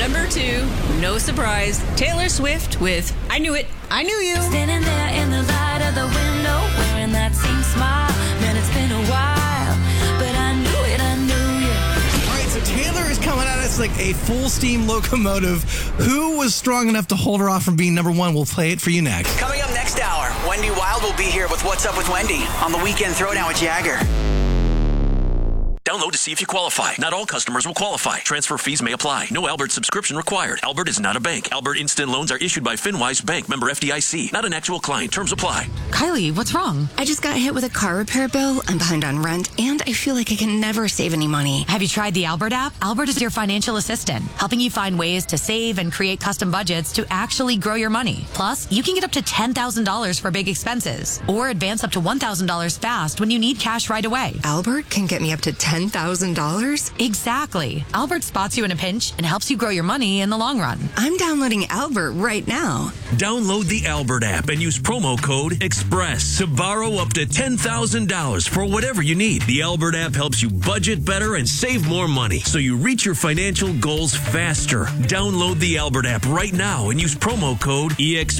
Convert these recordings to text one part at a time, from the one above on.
Number 2, no surprise, Taylor Swift with I Knew It, I Knew You. Standing there in the light of the window, wearing that same smile. Man, it's been a while, but I knew it, I knew you. All right, so Taylor is coming at us like a full steam locomotive. Who was strong enough to hold her off from being number 1? We'll play it for you next. Coming up next hour, Wendy Wild will be here with What's Up with Wendy on the Weekend Throwdown with Jagger. Download to see if you qualify. Not all customers will qualify. Transfer fees may apply. No Albert subscription required. Albert is not a bank. Albert Instant Loans are issued by FinWise Bank, member FDIC. Not an actual client. Terms apply. Kylie, what's wrong? I just got hit with a car repair bill. I'm behind on rent, and I feel like I can never save any money. Have you tried the Albert app? Albert is your financial assistant, helping you find ways to save and create custom budgets to actually grow your money. Plus, you can get up to $10,000 for big expenses, or advance up to $1,000 fast when you need cash right away. Albert can get me up to $10,000? Exactly. Albert spots you in a pinch and helps you grow your money in the long run. I'm downloading Albert right now. Download the Albert app and use promo code EXPRESS to borrow up to $10,000 for whatever you need. The Albert app helps you budget better and save more money so you reach your financial goals faster. Download the Albert app right now and use promo code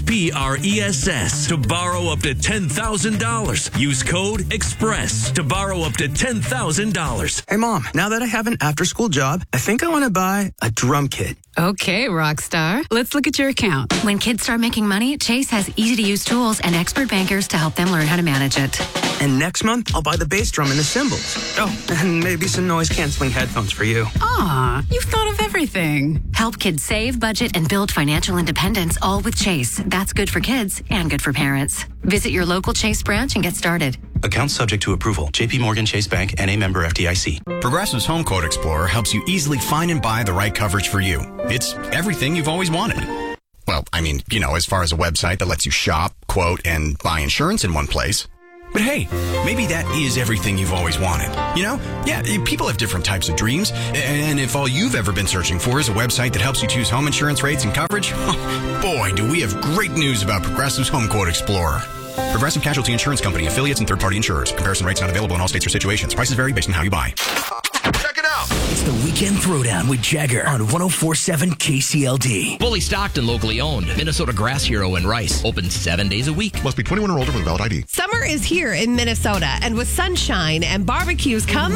EXPRESS to borrow up to $10,000. Use code EXPRESS to borrow up to $10,000. Hey, Mom, now that I have an after-school job, I think I want to buy a drum kit. Okay, Rockstar. Let's look at your account. When kids start making money, Chase has easy-to-use tools and expert bankers to help them learn how to manage it. And next month, I'll buy the bass drum and the cymbals. Oh, and maybe some noise-canceling headphones for you. Aw, you've thought of everything. Help kids save, budget, and build financial independence, all with Chase. That's good for kids and good for parents. Visit your local Chase branch and get started. Account subject to approval. JP Morgan Chase Bank, N.A. member FDIC. Progressive's Home Quote Explorer helps you easily find and buy the right coverage for you. It's everything you've always wanted. Well, I mean, as far as a website that lets you shop, quote, and buy insurance in one place. But hey, maybe that is everything you've always wanted. Yeah, people have different types of dreams. And if all you've ever been searching for is a website that helps you choose home insurance rates and coverage, boy, do we have great news about Progressive's Home Quote Explorer. Progressive Casualty Insurance Company, affiliates, and third-party insurers. Comparison rates not available in all states or situations. Prices vary based on how you buy. Check it out. It's the Weekend Throwdown with Jagger on 104.7 KCLD. Fully stocked and locally owned. Minnesota Grass Hero in Rice. Open 7 days a week. Must be 21 or older with a valid ID. Summer is here in Minnesota, and with sunshine and barbecues come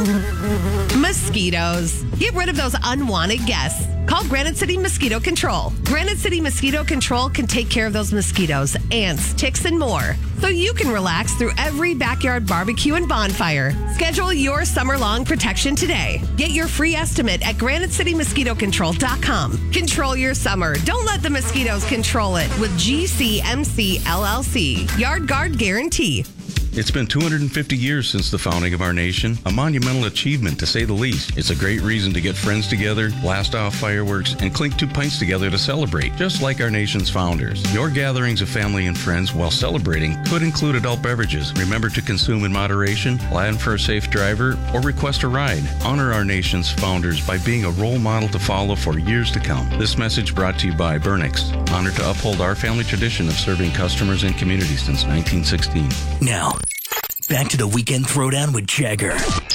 mosquitoes. Get rid of those unwanted guests. Call Granite City Mosquito Control. Granite City Mosquito Control can take care of those mosquitoes, ants, ticks, and more, so you can relax through every backyard barbecue and bonfire. Schedule your summer-long protection today. Get your free estimate at GraniteCityMosquitoControl.com. Control your summer. Don't let the mosquitoes control it with GCMC LLC. Yard Guard Guarantee. It's been 250 years since the founding of our nation, a monumental achievement to say the least. It's a great reason to get friends together, blast off fireworks, and clink 2 pints together to celebrate, just like our nation's founders. Your gatherings of family and friends while celebrating could include adult beverages. Remember to consume in moderation, plan for a safe driver, or request a ride. Honor our nation's founders by being a role model to follow for years to come. This message brought to you by Burnix, honored to uphold our family tradition of serving customers and communities since 1916. Now, back to the Weekend Throwdown with Jagger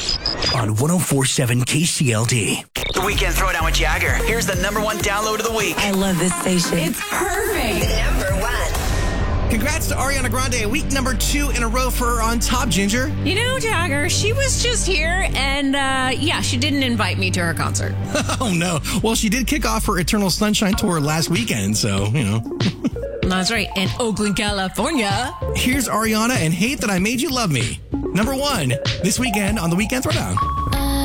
on 104.7 KCLD. The Weekend Throwdown with Jagger. Here's the #1 download of the week. I love this station. It's perfect. #1. Congrats to Ariana Grande. Week number 2 in a row for her on top, Ginger. Jagger, she was just here, and she didn't invite me to her concert. Oh, no. Well, she did kick off her Eternal Sunshine tour last weekend, so, That's right, in Oakland, California. Here's Ariana and Hate That I Made You Love Me. #1 this weekend on the Weekend Throwdown.